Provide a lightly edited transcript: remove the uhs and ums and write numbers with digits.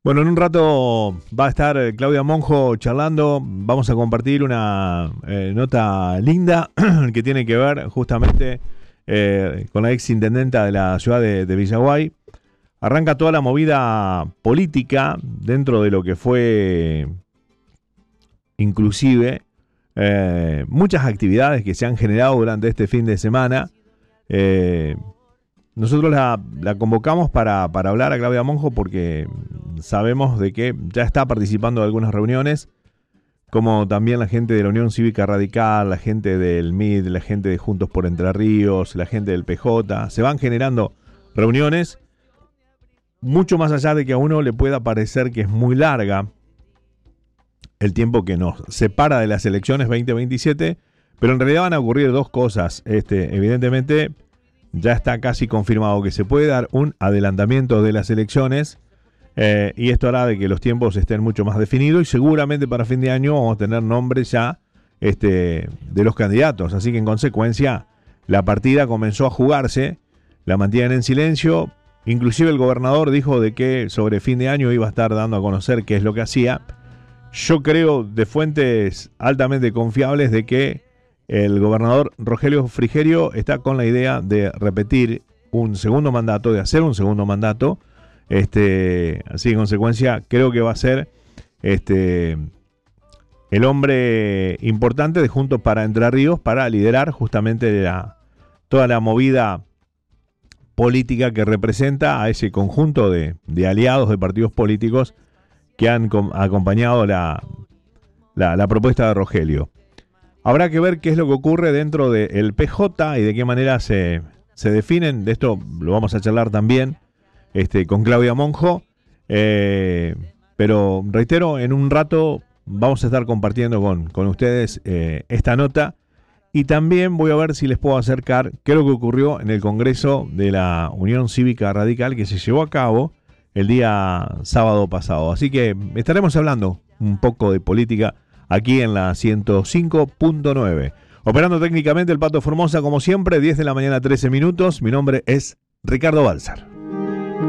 Bueno, en un rato va a estar Claudia Monjo charlando. Vamos a compartir una nota linda que tiene que ver justamente con la ex intendenta de la ciudad de Villaguay. Arranca toda la movida política dentro de lo que fue inclusive muchas actividades que se han generado durante este fin de semana. Nosotros la convocamos para hablar a Claudia Monjo porque sabemos de que ya está participando de algunas reuniones, como también la gente de la Unión Cívica Radical, la gente del MID, la gente de Juntos por Entre Ríos, la gente del PJ. Se van generando reuniones, mucho más allá de que a uno le pueda parecer que es muy larga el tiempo que nos separa de las elecciones 2027, pero en realidad van a ocurrir dos cosas. Evidentemente, ya está casi confirmado que se puede dar un adelantamiento de las elecciones y esto hará de que los tiempos estén mucho más definidos y seguramente para fin de año vamos a tener nombres ya de los candidatos. Así que en consecuencia la partida comenzó a jugarse, la mantienen en silencio. Inclusive el gobernador dijo de que sobre fin de año iba a estar dando a conocer qué es lo que hacía. Yo creo de fuentes altamente confiables de que el gobernador Rogelio Frigerio está con la idea de repetir un segundo mandato, de hacer un segundo mandato. Así en consecuencia creo que va a ser el hombre importante de Juntos para Entre Ríos para liderar justamente toda la movida política que representa a ese conjunto de aliados de partidos políticos que han acompañado la propuesta de Rogelio. Habrá que ver qué es lo que ocurre dentro del PJ y de qué manera se definen. De esto lo vamos a charlar también con Claudia Monjo. Pero reitero, en un rato vamos a estar compartiendo con ustedes esta nota. Y también voy a ver si les puedo acercar qué es lo que ocurrió en el Congreso de la Unión Cívica Radical que se llevó a cabo el día sábado pasado. Así que estaremos hablando un poco de política aquí en la 105.9. Operando técnicamente el Pato Formosa, como siempre, 10 de la mañana, 13 minutos. Mi nombre es Ricardo Balsar.